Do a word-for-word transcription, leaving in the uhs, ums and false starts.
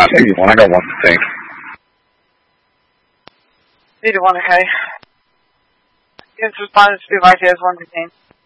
I think you won. I got one to think. Neither one, okay. Against respondents to device has one detained.